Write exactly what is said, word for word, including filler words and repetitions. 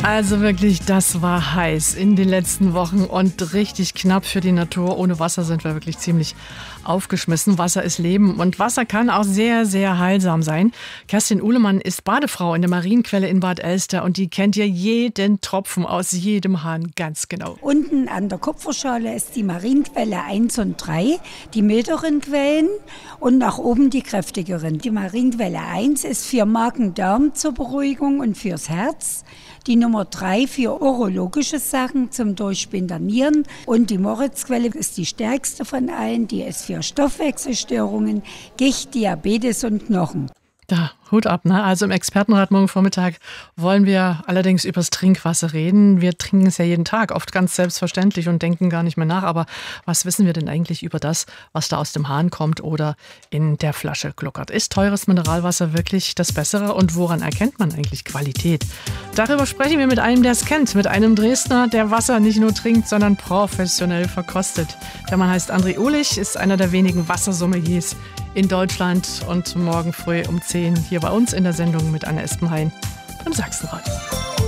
Also wirklich, das war heiß in den letzten Wochen und richtig knapp für die Natur. Ohne Wasser sind wir wirklich ziemlich aufgeschmissen. Wasser ist Leben und Wasser kann auch sehr, sehr heilsam sein. Kerstin Uhlemann ist Badefrau in der Marienquelle in Bad Elster und die kennt ja jeden Tropfen aus jedem Hahn ganz genau. Unten an der Kupferschale ist die Marienquelle eins und drei, die milderen Quellen, und nach oben die kräftigeren. Die Marienquelle eins ist für Magen-Darm zur Beruhigung und fürs Herz. Die Nummer drei für urologische Sachen zum Durchspielen der Nieren. Und die Moritzquelle ist die stärkste von allen. Die ist für Stoffwechselstörungen, Gicht, Diabetes und Knochen. Da, Hut ab, ne? Also im Expertenrat morgen Vormittag wollen wir allerdings übers Trinkwasser reden. Wir trinken es ja jeden Tag, oft ganz selbstverständlich und denken gar nicht mehr nach. Aber was wissen wir denn eigentlich über das, was da aus dem Hahn kommt oder in der Flasche gluckert? Ist teures Mineralwasser wirklich das Bessere und woran erkennt man eigentlich Qualität? Darüber sprechen wir mit einem, der es kennt, mit einem Dresdner, der Wasser nicht nur trinkt, sondern professionell verkostet. Der Mann heißt André Uhlich, ist einer der wenigen Wassersommeliers in Deutschland und morgen früh um zehn hier bei uns in der Sendung mit Anne Espenhain im Sachsenradio.